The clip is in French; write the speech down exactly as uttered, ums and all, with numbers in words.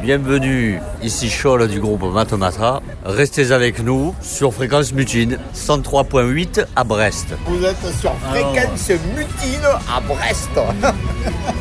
bienvenue ici Scholl du groupe Matomata. Restez avec nous sur Fréquence Mutine, cent trois virgule huit à Brest. Vous êtes sur Fréquence Mutine à Brest.